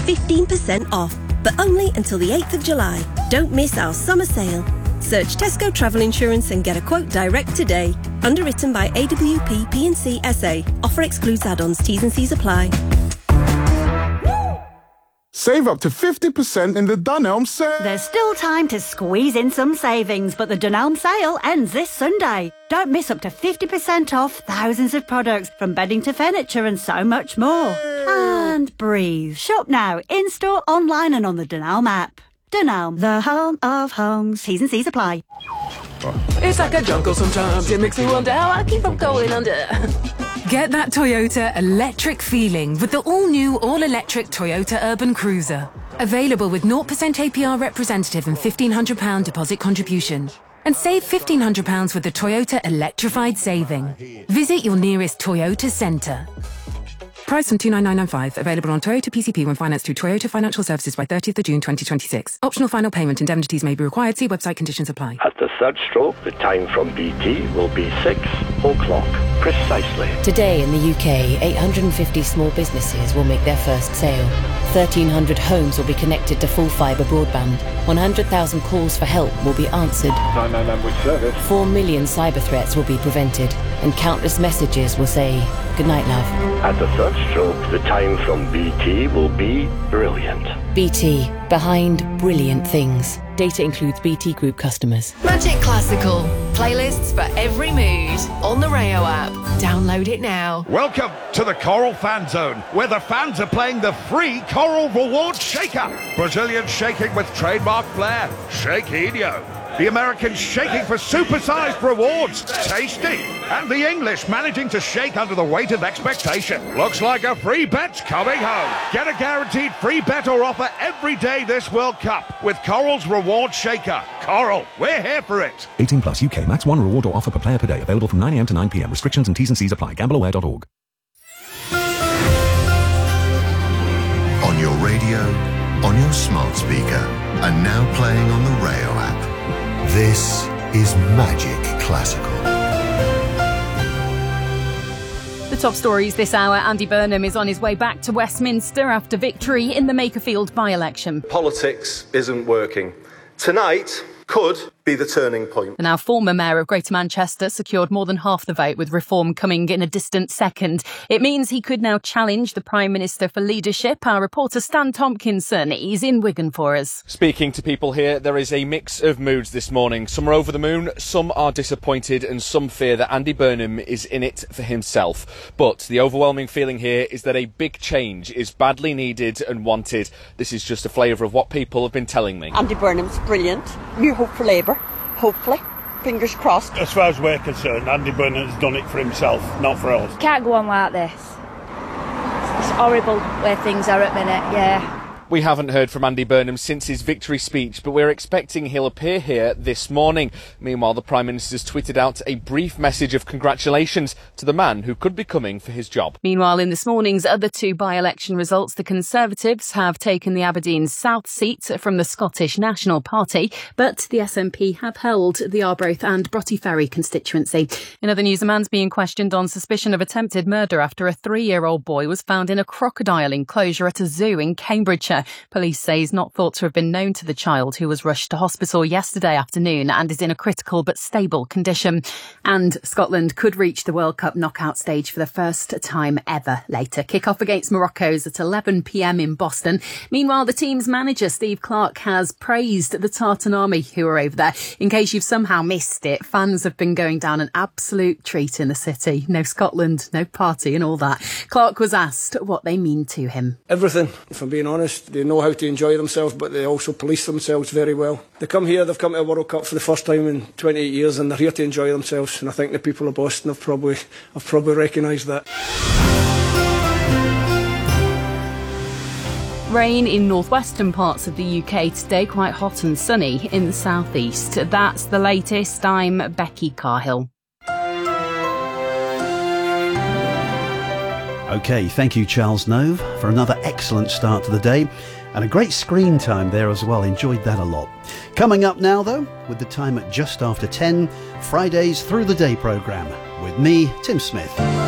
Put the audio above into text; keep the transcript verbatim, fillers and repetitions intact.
fifteen percent off, but only until the eighth of July. Don't miss our summer sale. Search Tesco Travel Insurance and get a quote direct today. Underwritten by A W P P and C S A. Offer excludes add-ons. T's and C's apply. Save up to fifty percent in the Dunelm sale. There's still time to squeeze in some savings, but the Dunelm sale ends this Sunday. Don't miss up to fifty percent off thousands of products, from bedding to furniture and so much more. And breathe. Shop now, in-store, online and on the Dunelm app. Dunelm, the home of homes. T's and C's apply. It's like a jungle sometimes. It makes me wonder how I keep on going under. Get that Toyota electric feeling with the all-new, all-electric Toyota Urban Cruiser. Available with zero percent A P R representative and fifteen hundred pounds deposit contribution. And save fifteen hundred pounds with the Toyota Electrified Saving. Visit your nearest Toyota centre. Price from two nine nine nine five. Available on Toyota P C P when financed through Toyota Financial Services by thirtieth of June twenty twenty-six. Optional final payment. Indemnities may be required. See website conditions apply. At the third stroke, the time from B T will be six o'clock precisely. Today in the U K, eight hundred fifty small businesses will make their first sale. thirteen hundred homes will be connected to full fibre broadband. one hundred thousand calls for help will be answered. nine nine nine with service. four million cyber threats will be prevented. And countless messages will say, "Good night, love." At the third stroke, the time from B T will be brilliant. B T, behind brilliant things. Data includes B T Group customers. Magic Classical. Playlists for every mood. On the Rayo app. Download it now. Welcome to the Coral Fan Zone, where the fans are playing the free Coral Reward Shaker. Brazilian shaking with trademark flair. Shaquinho. The Americans shaking for supersized rewards. Tasty. And the English managing to shake under the weight of expectation. Looks like a free bet's coming home. Get a guaranteed free bet or offer every day this World Cup with Coral's Reward Shaker. Coral, we're here for it. eighteen plus U K. Max one reward or offer per player per day. Available from nine a m to nine p m. Restrictions and T's and C's apply. gamble aware dot org. On your radio, on your smart speaker, and now playing on the Rayo app. This is Magic Classical. The top stories this hour. Andy Burnham is on his way back to Westminster after victory in the Makerfield by-election. Politics isn't working. Tonight could be the turning point. The now former mayor of Greater Manchester secured more than half the vote, with Reform coming in a distant second. It means he could now challenge the Prime Minister for leadership. Our reporter Stan Tompkinson is in Wigan for us. Speaking to people here, there is a mix of moods this morning. Some are over the moon, some are disappointed, and some fear that Andy Burnham is in it for himself. But the overwhelming feeling here is that a big change is badly needed and wanted. This is just a flavour of what people have been telling me. Andy Burnham's brilliant. New hope for Labour. Hopefully. Fingers crossed. As far as we're concerned, Andy Burnham's done it for himself, not for us. Can't go on like this. It's horrible where things are at the minute, yeah. We haven't heard from Andy Burnham since his victory speech, but we're expecting he'll appear here this morning. Meanwhile, the Prime Minister's tweeted out a brief message of congratulations to the man who could be coming for his job. Meanwhile, in this morning's other two by-election results, the Conservatives have taken the Aberdeen South seat from the Scottish National Party, but the S N P have held the Arbroath and Broughty Ferry constituency. In other news, a man's being questioned on suspicion of attempted murder after a three-year-old boy was found in a crocodile enclosure at a zoo in Cambridgeshire. Police say he's not thought to have been known to the child, who was rushed to hospital yesterday afternoon and is in a critical but stable condition. And Scotland could reach the World Cup knockout stage for the first time ever later. Kick-off against Morocco's at eleven p m in Boston. Meanwhile, the team's manager, Steve Clarke, has praised the Tartan Army who are over there. In case you've somehow missed it, fans have been going down an absolute treat in the city. No Scotland, no party and all that. Clarke was asked what they mean to him. Everything, if I'm being honest. They know how to enjoy themselves, but they also police themselves very well. They come here, they've come to a World Cup for the first time in twenty-eight years, and they're here to enjoy themselves. And I think the people of Boston have probably have probably recognised that. Rain in northwestern parts of the U K today, quite hot and sunny in the southeast. That's the latest. I'm Becky Carhill. OK, thank you, Charles Nove, for another excellent start to the day. And a great screen time there as well. Enjoyed that a lot. Coming up now, though, with the time at just after ten, Friday's Through the Day programme with me, Tim Smith.